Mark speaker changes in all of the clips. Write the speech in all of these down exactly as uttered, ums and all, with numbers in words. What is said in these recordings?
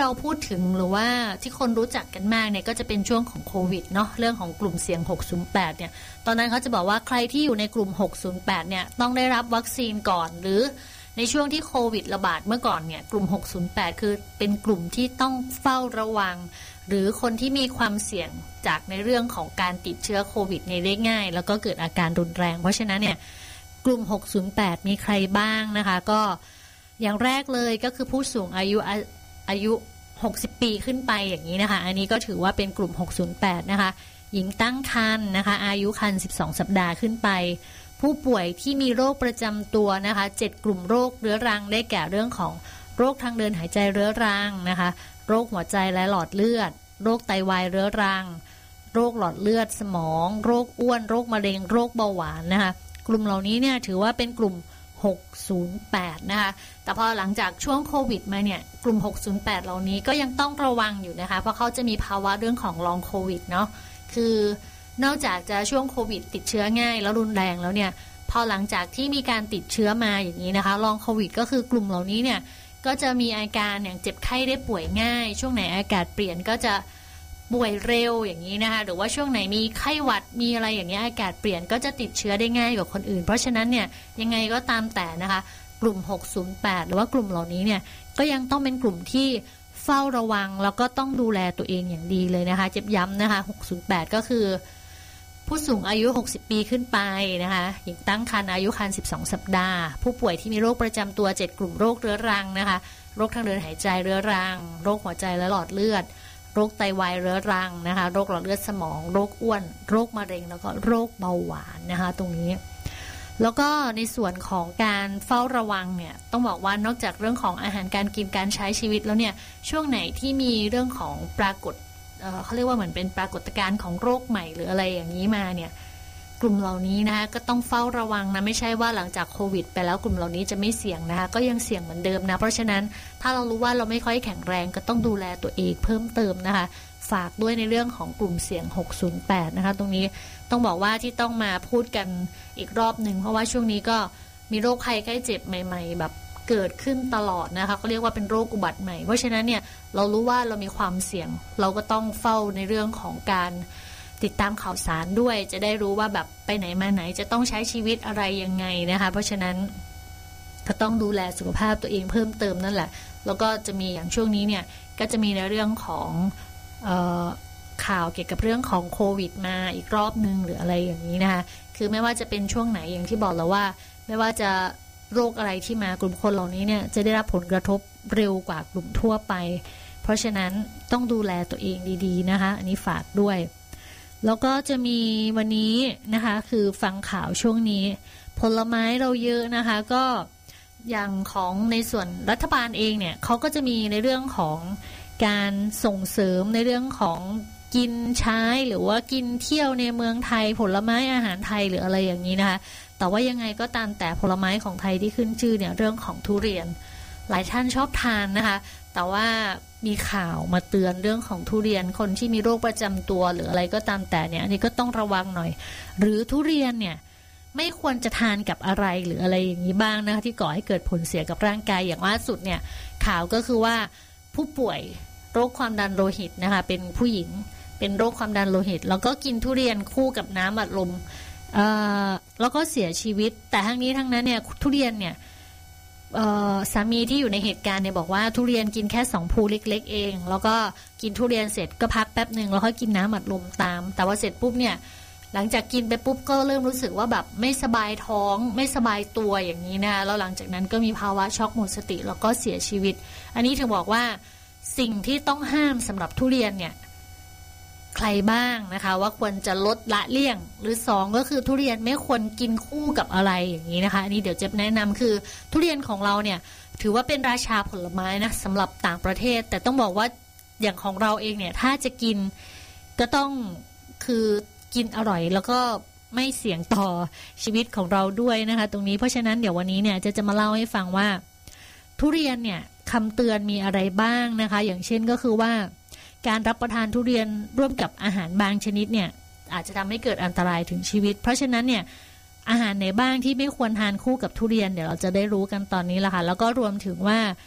Speaker 1: เราพูดถึงหรือว่าที่คนรู้จักกันมากเนี่ยก็จะเป็นช่วงของโควิดเนาะเรื่องของกลุ่มเสี่ยงหกศูนย์แปดเนี่ยตอนนั้นเขาจะบอกว่าใครที่อยู่ในกลุ่มหกศูนย์แปดเนี่ยต้องได้รับวัคซีนก่อนหรือในช่วงที่โควิดระบาดเมื่อก่อนเนี่ยกลุ่มหกศูนย์แปดคือเป็นกลุ่มที่ต้องเฝ้าระวังหรือคนที่มีความเสี่ยงจากในเรื่องของการติดเชื้อโควิดในได้ง่ายแล้วก็เกิดอาการรุนแรงเพราะฉะนั้นเนี่ยกลุ่มหกศูนย์แปดมีใครบ้างนะคะก็อย่างแรกเลยก็คือผู้สูงอายุอายุหกสิบปีขึ้นไปอย่างนี้นะคะอันนี้ก็ถือว่าเป็นกลุ่มหกศูนย์แปดนะคะหญิงตั้งครรภ์นะคะอายุครรภ์สิบสองสัปดาห์ขึ้นไปผู้ป่วยที่มีโรคประจำตัวนะคะเจ็ดกลุ่มโรคเรื้อรังได้แก่เรื่องของโรคทางเดินหายใจเรื้อรังนะคะโรคหัวใจและหลอดเลือดโรคไตวายเรื้อรังโรคหลอดเลือดสมองโรคอ้วนโรคมะเร็งโรคเบาหวานนะคะกลุ่มเหล่านี้เนี่ยถือว่าเป็นกลุ่มหกศูนย์แปดนะคะแต่พอหลังจากช่วงโควิดมาเนี่ยกลุ่มหกศูนย์แปดเหล่านี้ก็ยังต้องระวังอยู่นะคะเพราะเขาจะมีภาวะเรื่องของลองโควิดเนาะคือนอกจากจะช่วงโควิดติดเชื้อง่ายแล้วรุนแรงแล้วเนี่ยพอหลังจากที่มีการติดเชื้อมาอย่างนี้นะคะลองโควิดก็คือกลุ่มเหล่านี้เนี่ยก็จะมีอาการอย่างเจ็บไข้ได้ป่วยง่ายช่วงไหนอากาศเปลี่ยนก็จะป่วยเร็วอย่างนี้นะคะหรือว่าช่วงไหนมีไข้หวัดมีอะไรอย่างเงี้ยอากาศเปลี่ยนก็จะติดเชื้อได้ง่ายกว่าคนอื่นเพราะฉะนั้นเนี่ยยังไงก็ตามแต่นะคะกลุ่มหกศูนย์แปดหรือว่ากลุ่มเหล่านี้เนี่ยก็ยังต้องเป็นกลุ่มที่เฝ้าระวังแล้วก็ต้องดูแลตัวเองอย่างดีเลยนะคะเจ็บย้ำนะคะหกศูนย์แปดก็คือผู้สูงอายุหกสิบปีขึ้นไปนะคะหญิงตั้งครรภ์อายุครรภ์สิบสองสัปดาห์ผู้ป่วยที่มีโรคประจำตัวเจ็ดกลุ่มโรคเรื้อรังนะคะโรคทางเดินหายใจเรื้อรังโรคหัวใจและหลอดเลือดโรคไตวายเรื้อรังนะคะโรคหลอดเลือดสมองโรคอ้วนโรคมะเร็งแล้วก็โรคเบาหวานนะคะตรงนี้แล้วก็ในส่วนของการเฝ้าระวังเนี่ยต้องบอกว่านอกจากเรื่องของอาหารการกินการใช้ชีวิตแล้วเนี่ยช่วงไหนที่มีเรื่องของปรากฏเอ่อเขาเรียกว่าเหมือนเป็นปรากฏการณ์ของโรคใหม่หรืออะไรอย่างนี้มาเนี่ยกลุ่มเหล่านี้นะคะก็ต้องเฝ้าระวังนะไม่ใช่ว่าหลังจากโควิดไปแล้วกลุ่มเหล่านี้จะไม่เสี่ยงนะคะก็ยังเสี่ยงเหมือนเดิมนะเพราะฉะนั้นถ้าเรารู้ว่าเราไม่ค่อยแข็งแรงก็ต้องดูแลตัวเองเพิ่มเติมนะคะฝากด้วยในเรื่องของกลุ่มเสี่ยงหกศูนย์แปดนะคะตรงนี้ต้องบอกว่าที่ต้องมาพูดกันอีกรอบนึงเพราะว่าช่วงนี้ก็มีโรคภัยไข้เจ็บใหม่ๆแบบเกิดขึ้นตลอดนะคะเขาเรียกว่าเป็นโรคอุบัติใหม่เพราะฉะนั้นเนี่ยเรารู้ว่าเรามีความเสี่ยงเราก็ต้องเฝ้าในเรื่องของการติดตามข่าวสารด้วยจะได้รู้ว่าแบบไปไหนมาไหนจะต้องใช้ชีวิตอะไรยังไงนะคะเพราะฉะนั้นก็ต้องดูแลสุขภาพตัวเองเพิ่มเติมนั่นแหละแล้วก็จะมีอย่างช่วงนี้เนี่ยก็จะมีในเรื่องของเอ่อข่าวเกี่ยวกับเรื่องของโควิดมาอีกรอบนึงหรืออะไรอย่างนี้นะคะคือไม่ว่าจะเป็นช่วงไหนอย่างที่บอกแล้วว่าไม่ว่าจะโรคอะไรที่มากลุ่มคนเหล่านี้เนี่ยจะได้รับผลกระทบเร็วกว่ากลุ่มทั่วไปเพราะฉะนั้นต้องดูแลตัวเองดีๆนะคะอันนี้ฝากด้วยแล้วก็จะมีวันนี้นะคะคือฟังข่าวช่วงนี้ผลไม้เราเยอะนะคะก็อย่างของในส่วนรัฐบาลเองเนี่ยเขาก็จะมีในเรื่องของการส่งเสริมในเรื่องของกินใช้หรือว่ากินเที่ยวในเมืองไทยผลไม้อาหารไทยหรืออะไรอย่างนี้นะคะแต่ว่ายังไงก็ตามแต่ผลไม้ของไทยที่ขึ้นชื่อเนี่ยเรื่องของทุเรียนหลายท่านชอบทานนะคะแต่ว่ามีข่าวมาเตือนเรื่องของทุเรียนคนที่มีโรคประจำตัวหรืออะไรก็ตามแต่เนี่ยอันนี้ก็ต้องระวังหน่อยหรือทุเรียนเนี่ยไม่ควรจะทานกับอะไรหรืออะไรอย่างนี้บ้างนะคะที่ก่อให้เกิดผลเสียกับร่างกายอย่างล่าสุดเนี่ยข่าวก็คือว่าผู้ป่วยโรคความดันโลหิตนะคะเป็นผู้หญิงเป็นโรคความดันโลหิตแล้วก็กินทุเรียนคู่กับน้ำอัดลมเอ่อแล้วก็เสียชีวิตแต่ทั้งนี้ทั้งนั้นเนี่ยทุเรียนเนี่ยสามีที่อยู่ในเหตุการณ์เนี่ยบอกว่าทุเรียนกินแค่สองภูเล็กๆเองแล้วก็กินทุเรียนเสร็จก็พักแป๊บนึงแล้วค่อยกินน้ำอัดลมตามแต่ว่าเสร็จปุ๊บเนี่ยหลังจากกินไปปุ๊บก็เริ่มรู้สึกว่าแบบไม่สบายท้องไม่สบายตัวอย่างนี้นะแล้วหลังจากนั้นก็มีภาวะช็อกหมดสติแล้วก็เสียชีวิตอันนี้ถึงบอกว่าสิ่งที่ต้องห้ามสำหรับทุเรียนเนี่ยใครบ้างนะคะว่าควรจะลดละเลี่ยงหรือสองก็คือทุเรียนไม่ควรกินคู่กับอะไรอย่างนี้นะคะอันนี้เดี๋ยวจะแนะนำคือทุเรียนของเราเนี่ยถือว่าเป็นราชาผลไม้นะสำหรับต่างประเทศแต่ต้องบอกว่าอย่างของเราเองเนี่ยถ้าจะกินก็ต้องคือกินอร่อยแล้วก็ไม่เสี่ยงต่อชีวิตของเราด้วยนะคะตรงนี้เพราะฉะนั้นเดี๋ยววันนี้เนี่ยจะจะมาเล่าให้ฟังว่าทุเรียนเนี่ยคำเตือนมีอะไรบ้างนะคะอย่างเช่นก็คือว่าการรับประทานทุเรียนร่วมกับอาหารบางชนิดเนี่ยอาจจะทำให้เกิดอันตรายถึงชีวิตเพราะฉะนั้นเนี่ยอาหารไหนบ้างที่ไม่ควรทานคู่กับทุเรียนเดี๋ยวเราจะได้รู้กันตอนนี้ละค่ะแล้วก็รวมถึงว่า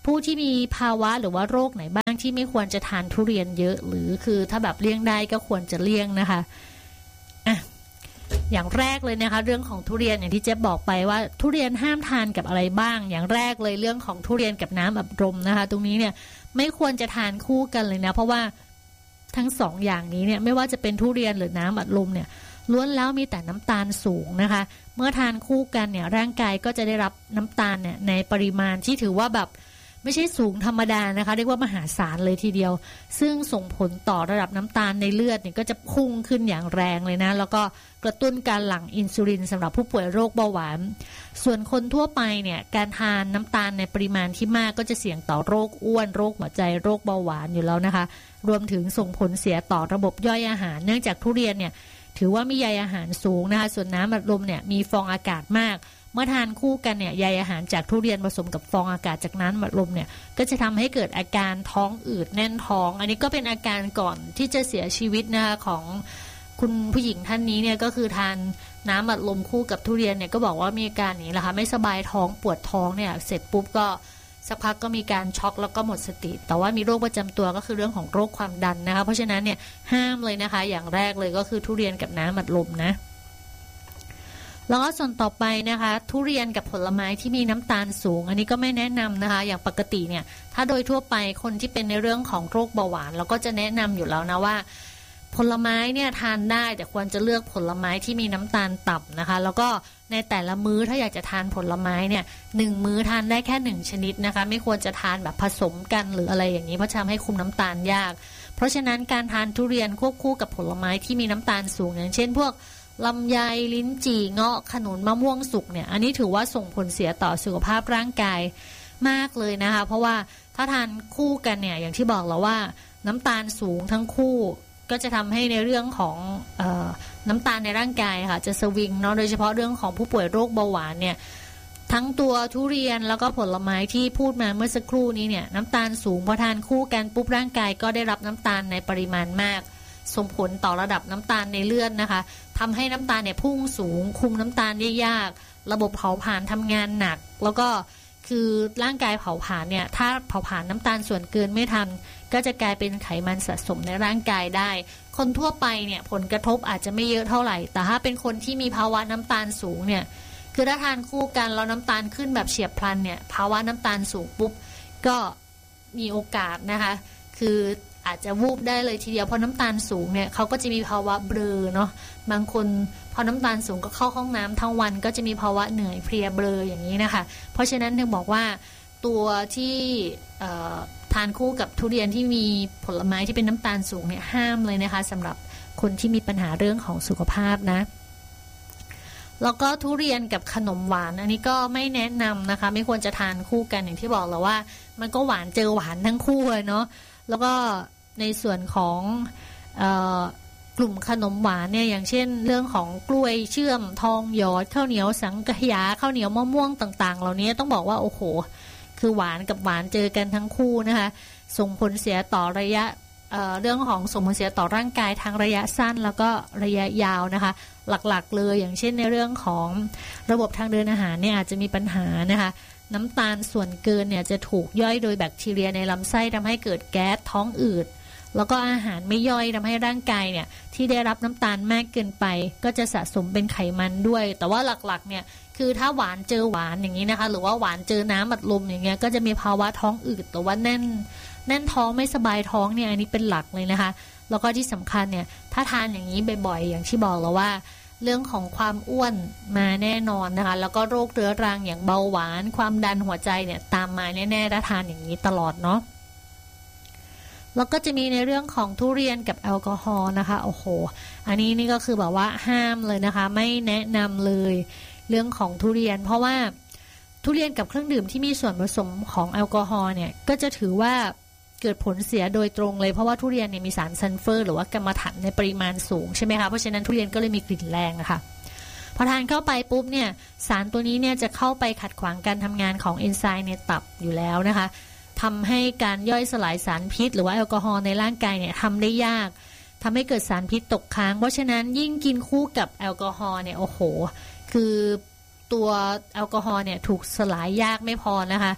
Speaker 1: ผู้ที่มีภาวะหรือว่าโรคไหนบ้างที่ไม่ควรจะทานทุเรียนเยอะหรือคือถ้าแบบเลี่ยงได้ก็ควรจะเลี่ยงนะคะอ่ะอย่างแรกเลยนะคะเรื่องของทุเรียนอย่างที่เจ๊บอกไปว่าทุเรียนห้ามทานกับอะไรบ้างอย่างแรกเลยเรื่องของทุเรียนกับน้ำอัดลมนะคะตรงนี้เนี่ยไม่ควรจะทานคู่กันเลยนะเพราะว่าทั้งสองอย่างนี้เนี่ยไม่ว่าจะเป็นทุเรียนหรือน้ำอัดลมเนี่ยล้วนแล้วมีแต่น้ำตาลสูงนะคะเมื่อทานคู่กันเนี่ยร่างกายก็จะได้รับน้ำตาลเนี่ยในปริมาณที่ถือว่าแบบไม่ใช่สูงธรรมดานะคะเรียกว่ามหาศาลเลยทีเดียวซึ่งส่งผลต่อระดับน้ำตาลในเลือดเนี่ยก็จะพุ่งขึ้นอย่างแรงเลยนะแล้วก็กระตุ้นการหลั่งอินซูลินสำหรับผู้ป่วยโรคเบาหวานส่วนคนทั่วไปเนี่ยการทานน้ำตาลในปริมาณที่มากก็จะเสี่ยงต่อโรคอ้วนโรคหัวใจโรคเบาหวานอยู่แล้วนะคะรวมถึงส่งผลเสียต่อระบบย่อยอาหารเนื่องจากทุเรียนเนี่ยถือว่ามีใยอาหารสูงนะคะส่วนน้ำอัดลมเนี่ยมีฟองอากาศมากเมื่อทานคู่กันเนี่ยใยอาหารจากทุเรียนผสมกับฟองอากาศจากน้ำอัดลมเนี่ยก็จะทำให้เกิดอาการท้องอืดแน่นท้องอันนี้ก็เป็นอาการก่อนที่จะเสียชีวิตนะคะของคุณผู้หญิงท่านนี้เนี่ยก็คือทานน้ำอัดลมคู่กับทุเรียนเนี่ยก็บอกว่ามีอาการนี้แหละค่ะไม่สบายท้องปวดท้องเนี่ยเสร็จปุ๊บก็สักพักก็มีการช็อกแล้วก็หมดสติแต่ว่ามีโรคประจำตัวก็คือเรื่องของโรคความดันนะคะเพราะฉะนั้นเนี่ยห้ามเลยนะคะอย่างแรกเลยก็คือทุเรียนกับน้ำอัดลมนะแล้วก็ส่วนต่อไปนะคะทุเรียนกับผลไม้ที่มีน้ำตาลสูงอันนี้ก็ไม่แนะนำนะคะอย่างปกติเนี่ยถ้าโดยทั่วไปคนที่เป็นในเรื่องของโรคเบาหวานเราก็จะแนะนำอยู่แล้วนะว่าผลไม้เนี่ยทานได้แต่ควรจะเลือกผลไม้ที่มีน้ำตาลต่ำนะคะแล้วก็ในแต่ละมื้อถ้าอยากจะทานผลไม้เนี่ยหนึ่งมื้อทานได้แค่หนึ่งชนิดนะคะไม่ควรจะทานแบบผสมกันหรืออะไรอย่างนี้เพราะทำให้คุมน้ำตาลยากเพราะฉะนั้นการทานทุเรียนควบคู่กับผลไม้ที่มีน้ำตาลสูงอย่างเช่นพวกลำไยลิ้นจี่เงาะขนุนมะม่วงสุกเนี่ยอันนี้ถือว่าส่งผลเสียต่อสุขภาพร่างกายมากเลยนะคะเพราะว่าถ้าทานคู่กันเนี่ยอย่างที่บอกแล้วว่าน้ำตาลสูงทั้งคู่ก็จะทำให้ในเรื่องของเอ่อน้ำตาลในร่างกายค่ะจะสวิงเนาะโดยเฉพาะเรื่องของผู้ป่วยโรคเบาหวานเนี่ยทั้งตัวทุเรียนแล้วก็ผลไม้ที่พูดมาเมื่อสักครู่นี้เนี่ยน้ำตาลสูงพอทานคู่กันปุ๊บร่างกายก็ได้รับน้ำตาลในปริมาณมากส่งผลต่อระดับน้ำตาลในเลือดนะคะทำให้น้ำตาลเนี่ยพุ่งสูงคุมน้ำตาลได้ยากระบบเผาผลาญทำงานหนักแล้วก็คือร่างกายเผาผลาญเนี่ยถ้าเผาผลาญน้ำตาลส่วนเกินไม่ทันก็จะกลายเป็นไขมันสะสมในร่างกายได้คนทั่วไปเนี่ยผลกระทบอาจจะไม่เยอะเท่าไหร่แต่ถ้าเป็นคนที่มีภาวะน้ำตาลสูงเนี่ยคือถ้าทานคู่กันแล้วน้ำตาลขึ้นแบบเฉียบพลันเนี่ยภาวะน้ำตาลสูงปุ๊บก็มีโอกาสนะคะคืออาจจะวูบได้เลยทีเดียวเพราะน้ำตาลสูงเนี่ยเขาก็จะมีภาวะเบลอเนาะบางคนพอน้ำตาลสูงก็เข้าห้องน้ำทั้งวันก็จะมีภาวะเหนื่อยเพลียเบลออย่างนี้นะคะเพราะฉะนั้นถึงบอกว่าตัวที่ทานคู่กับทุเรียนที่มีผลไม้ที่เป็นน้ำตาลสูงเนี่ยห้ามเลยนะคะสำหรับคนที่มีปัญหาเรื่องของสุขภาพนะแล้วก็ทุเรียนกับขนมหวานอันนี้ก็ไม่แนะนำนะคะไม่ควรจะทานคู่กันอย่างที่บอกแล้วว่ามันก็หวานเจอหวานทั้งคู่เลยเนาะแล้วก็ในส่วนของเอ่อกลุ่มขนมหวานเนี่ยอย่างเช่นเรื่องของกล้วยเชื่อมทองหยอดข้าวเหนียวสังขยาข้าวเหนียวมะม่วงต่างๆเหล่านี้ต้องบอกว่าโอ้โหคือหวานกับหวานเจอกันทั้งคู่นะคะส่งผลเสียต่อระยะ เอ่อ เรื่องของส่งผลเสียต่อร่างกายทั้งระยะสั้นแล้วก็ระยะยาวนะคะหลักๆเลยอย่างเช่นในเรื่องของระบบทางเดินอาหารเนี่ยอาจจะมีปัญหานะคะน้ำตาลส่วนเกินเนี่ยจะถูกย่อยโดยแบคทีเรียในลำไส้ทำให้เกิดแก๊สท้องอืดแล้วก็อาหารไม่ย่อยทำให้ร่างกายเนี่ยที่ได้รับน้ำตาลมากเกินไปก็จะสะสมเป็นไขมันด้วยแต่ว่าหลักๆเนี่ยคือถ้าหวานเจอหวานอย่างนี้นะคะหรือว่าหวานเจอน้ำอัดลมอย่างเงี้ยก็จะมีภาวะท้องอืดแต่ว่าแน่นแน่นท้องไม่สบายท้องเนี่ยอันนี้เป็นหลักเลยนะคะแล้วก็ที่สำคัญเนี่ยถ้าทานอย่างนี้บ่อยๆอย่างที่บอกแล้วว่าเรื่องของความอ้วนมาแน่นอนนะคะแล้วก็โรคเรื้อรังอย่างเบาหวานความดันหัวใจเนี่ยตามมาแน่ๆถ้าทานอย่างนี้ตลอดเนาะแล้วก็จะมีในเรื่องของทุเรียนกับแอลกอฮอล์นะคะโอ้โหอันนี้นี่ก็คือแบบว่าห้ามเลยนะคะไม่แนะนำเลยเรื่องของทุเรียนเพราะว่าทุเรียนกับเครื่องดื่มที่มีส่วนผสมของแอลกอฮอล์เนี่ยก็จะถือว่าเกิดผลเสียโดยตรงเลยเพราะว่าทุเรียนเนี่ยมีสารซัลเฟอร์หรือว่ากรรมถันในปริมาณสูงใช่ไหมคะเพราะฉะนั้นทุเรียนก็เลยมีกลิ่นแรงนะคะพอทานเข้าไปปุ๊บเนี่ยสารตัวนี้เนี่ยจะเข้าไปขัดขวางการทำงานของเอนไซม์ในตับอยู่แล้วนะคะทำให้การย่อยสลายสารพิษหรือว่าแอลกอฮอล์ในร่างกายเนี่ยทำได้ยากทำให้เกิดสารพิษตกค้างเพราะฉะนั้นยิ่งกินคู่กับแอลกอฮอล์เนี่ยโอ้โหคือตัวแอลกอฮอล์เนี่ยถูกสลายยากไม่พอนะคะ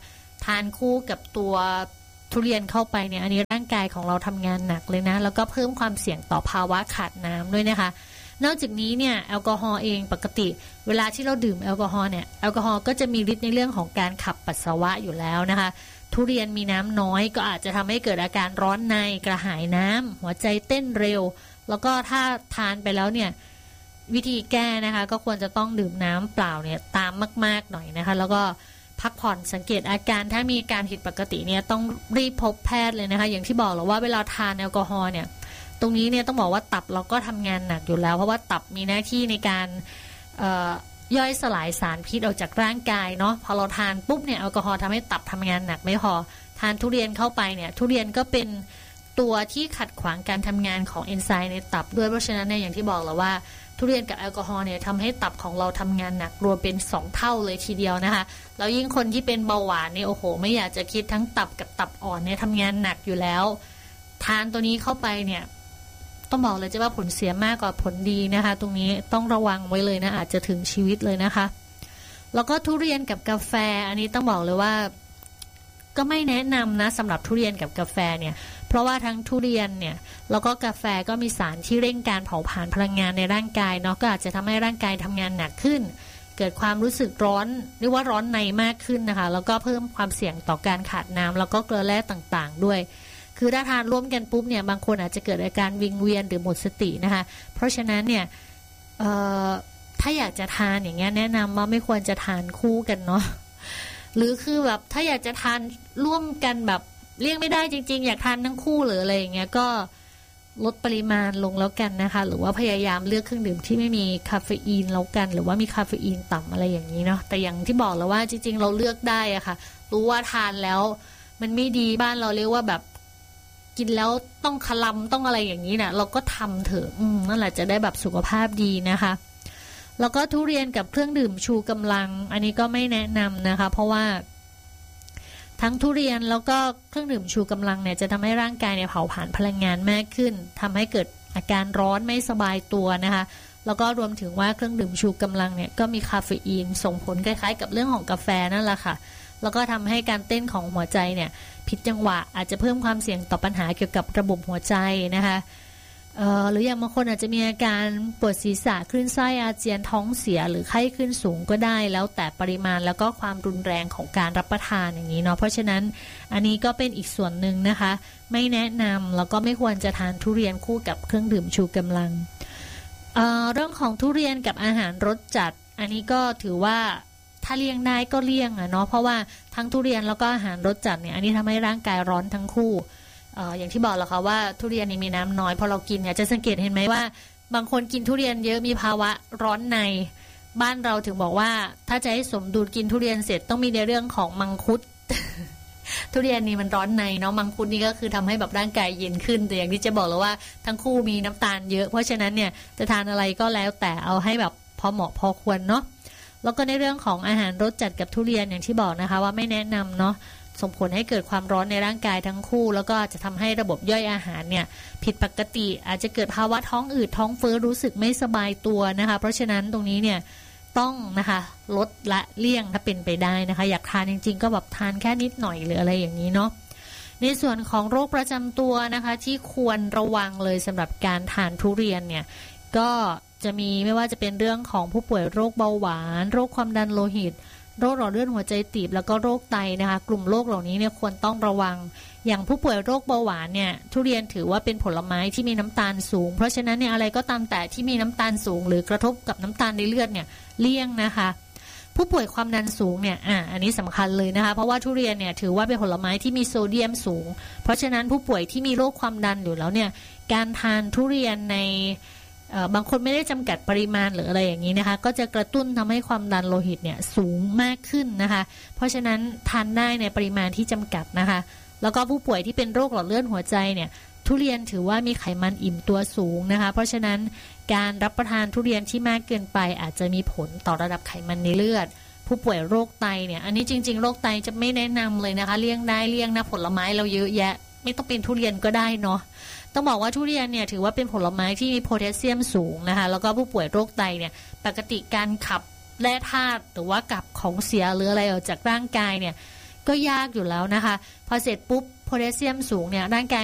Speaker 1: ทานคู่กับตัวทุเรียนเข้าไปเนี่ยอันนี้ร่างกายของเราทำงานหนักเลยนะแล้วก็เพิ่มความเสี่ยงต่อภาวะขาดน้ำด้วยนะคะนอกจากนี้เนี่ยแอลกอฮอล์เองปกติเวลาที่เราดื่มแอลกอฮอล์เนี่ยแอลกอฮอล์ก็จะมีฤทธิ์ในเรื่องของการขับปัสสาวะอยู่แล้วนะคะทุเรียนมีน้ำน้อยก็อาจจะทำให้เกิดอาการร้อนในกระหายน้ำหัวใจเต้นเร็วแล้วก็ถ้าทานไปแล้วเนี่ยวิธีแก้นะคะก็ควรจะต้องดื่มน้ำเปล่าเนี่ยตามมากๆหน่อยนะคะแล้วก็พักผ่อนสังเกตอาการถ้ามีการผิดปกติเนี่ยต้องรีบพบแพทย์เลยนะคะอย่างที่บอกแล้วว่าเวลาทานแอลกอฮอล์เนี่ยตรงนี้เนี่ยต้องบอกว่าตับเราก็ทำงานหนักอยู่แล้วเพราะว่าตับมีหน้าที่ในการย่อยสลายสารพิษออกจากร่างกายเนาะพอเราทานปุ๊บเนี่ยแอลกอฮอล์ทำให้ตับทำงานหนักไม่พอทานทุเรียนเข้าไปเนี่ยทุเรียนก็เป็นตัวที่ขัดขวางการทำงานของเอนไซม์ในตับด้วยเพราะฉะนั้นเนี่ยอย่างที่บอกแล้วว่าทุเรียนกับแอลกอฮอล์เนี่ยทำให้ตับของเราทำงานหนักรวมเป็นสองเท่าเลยทีเดียวนะคะแล้วยิ่งคนที่เป็นเบาหวานเนี่ยโอ้โหไม่อยากจะคิดทั้งตับกับตับอ่อนเนี่ยทำงานหนักอยู่แล้วทานตัวนี้เข้าไปเนี่ยต้องบอกเลยจะว่าผลเสียมากกว่าผลดีนะคะตรงนี้ต้องระวังไว้เลยนะอาจจะถึงชีวิตเลยนะคะแล้วก็ทุเรียนกับกาแฟอันนี้ต้องบอกเลยว่าก็ไม่แนะนำนะสำหรับทุเรียนกับกาแฟเนี่ยเพราะว่าทั้งทุเรียนเนี่ยแล้วก็กาแฟก็มีสารที่เร่งการเผาผลาญพลังงานในร่างกายเนาะก็อาจจะทำให้ร่างกายทำงานหนักขึ้นเกิดความรู้สึกร้อนเรียกว่าร้อนในมากขึ้นนะคะแล้วก็เพิ่มความเสี่ยงต่อการขาดน้ำแล้วก็เกลือแร่ต่างๆด้วยคือถ้าทานร่วมกันปุ๊บเนี่ยบางคนอาจจะเกิดอาการวิงเวียนหรือหมดสตินะคะเพราะฉะนั้นเนี่ยถ้าอยากจะทานอย่างเงี้ยแนะนำว่าไม่ควรจะทานคู่กันเนาะหรือคือแบบถ้าอยากจะทานร่วมกันแบบเลี่ยงไม่ได้จริงๆอยากทานทั้งคู่หรืออะไรอย่างเงี้ยก็ลดปริมาณลงแล้วกันนะคะหรือว่าพยายามเลือกเครื่องดื่มที่ไม่มีคาเฟอีนแล้วกันหรือว่ามีคาเฟอีนต่ำอะไรอย่างนี้เนาะแต่อย่างที่บอกแล้วว่าจริงๆเราเลือกได้อะค่ะรู้ว่าทานแล้วมันไม่ดีบ้านเราเรียกว่าแบบกินแล้วต้องคลำต้องอะไรอย่างนี้นะเราก็ทำเถอะอืมนั่นแหละจะได้แบบสุขภาพดีนะคะแล้วก็ทุเรียนกับเครื่องดื่มชูกำลังอันนี้ก็ไม่แนะนำนะคะเพราะว่าทั้งทุเรียนแล้วก็เครื่องดื่มชูกำลังเนี่ยจะทำให้ร่างกายเนี่ยเผาผลาญพลังงานมากขึ้นทำให้เกิดอาการร้อนไม่สบายตัวนะคะแล้วก็รวมถึงว่าเครื่องดื่มชูกำลังเนี่ยก็มีคาเฟอีนส่งผลคล้ายๆกับเรื่องของกาแฟนั่นแหละค่ะแล้วก็ทำให้การเต้นของหัวใจเนี่ยผิดจังหวะอาจจะเพิ่มความเสี่ยงต่อปัญหาเกี่ยวกับระบบหัวใจนะคะเอ่อหรืออย่างบางคนอาจจะมีอาการปวดศีรษะคลื่นไส้อาเจียนท้องเสียหรือไข้ขึ้นสูงก็ได้แล้วแต่ปริมาณแล้วก็ความรุนแรงของการรับประทานอย่างนี้เนาะเพราะฉะนั้นอันนี้ก็เป็นอีกส่วนหนึ่งนะคะไม่แนะนำแล้วก็ไม่ควรจะทานทุเรียนคู่กับเครื่องดื่มชูกำลัง เอ่อ เรื่องของทุเรียนกับอาหารรสจัดอันนี้ก็ถือว่าถ้าเลี่ยงได้ก็เลี่ยงอะเนาะเพราะว่าทั้งทุเรียนแล้วก็อาหารรสจัดเนี่ยอันนี้ทำให้ร่างกายร้อนทั้งคู่เอ่ออย่างที่บอกแล้วค่ะว่าทุเรียนนี่มีน้ำน้อยพอเรากินเนี่ยจะสังเกตเห็นไหมว่าบางคนกินทุเรียนเยอะมีภาวะร้อนในบ้านเราถึงบอกว่าถ้าจะให้สมดุลกินทุเรียนเสร็จต้องมีในเรื่องของมังคุด ทุเรียนนี่มันร้อนในเนาะมังคุดนี่ก็คือทำให้แบบร่างกายเย็นขึ้นแต่อย่างที่จะบอกแล้วว่าทั้งคู่มีน้ำตาลเยอะเพราะฉะนั้นเนี่ยจะทานอะไรก็แล้วแต่เอาให้แบบพอเหมาะพอควรเนาะแล้วก็ในเรื่องของอาหารรสจัดกับทุเรียนอย่างที่บอกนะคะว่าไม่แนะนำเนาะส่งผลให้เกิดความร้อนในร่างกายทั้งคู่แล้วก็จะทำให้ระบบย่อยอาหารเนี่ยผิดปกติอาจจะเกิดภาวะท้องอืดท้องเฟ้อรู้สึกไม่สบายตัวนะคะเพราะฉะนั้นตรงนี้เนี่ยต้องนะคะลดละเลี่ยงถ้าเป็นไปได้นะคะอยากทานจริงๆก็แบบทานแค่นิดหน่อยหรืออะไรอย่างนี้เนาะในส่วนของโรคประจำตัวนะคะที่ควรระวังเลยสำหรับการทานทุเรียนเนี่ยก็จะมีไม่ว่าจะเป็นเรื่องของผู้ป่วยโรคเบาหวานโรคความดันโลหิตโรคหลอดเลือดหัวใจตีบแล้วก็โรคไตนะคะกลุ่มโรคเหล่านี้เนี่ยควรต้องระวังอย่างผู้ป่วยโรคเบาหวานเนี่ยทุเรียนถือว่าเป็นผลไม้ที่มีน้ำตาลสูงเพราะฉะนั้นเนี่ยอะไรก็ตามแต่ที่มีน้ำตาลสูงหรือกระทบกับน้ำตาลในเลือดเนี่ยเลี่ยงนะคะผู้ป่วยความดันสูงเนี่ยอ่ะอันนี้สำคัญเลยนะคะเพราะว่าทุเรียนเนี่ยถือว่าเป็นผลไม้ที่มีโซเดียมสูงเพราะฉะนั้นผู้ป่วยที่มีโรคความดันอยู่แล้วเนี่ยการทานทุเรียนในบางคนไม่ได้จำกัดปริมาณหรืออะไรอย่างนี้นะคะก็จะกระตุ้นทำให้ความดันโลหิตเนี่ยสูงมากขึ้นนะคะเพราะฉะนั้นทานได้ในปริมาณที่จำกัดนะคะแล้วก็ผู้ป่วยที่เป็นโรคหลอดเลือดหัวใจเนี่ยทุเรียนถือว่ามีไขมันอิ่มตัวสูงนะคะเพราะฉะนั้นการรับประทานทุเรียนที่มากเกินไปอาจจะมีผลต่อระดับไขมันในเลือดผู้ป่วยโรคไตเนี่ยอันนี้จริงๆโรคไตจะไม่แนะนำเลยนะคะเลี่ยงได้เลี่ยงนะผลไม้เราเยอะแยะไม่ต้องเป็นทุเรียนก็ได้เนาะต้องบอกว่าทุเรียนเนี่ยถือว่าเป็นผลไม้ที่มีโพแทสเซียมสูงนะคะแล้วก็ผู้ป่วยโรคไตเนี่ยปกติการขับแร่ธาตุหรือว่ากับของเสียหรืออะไรออกจากร่างกายเนี่ยก็ยากอยู่แล้วนะคะพอเสร็จปุ๊บโพแทสเซียมสูงเนี่ยร่างกาย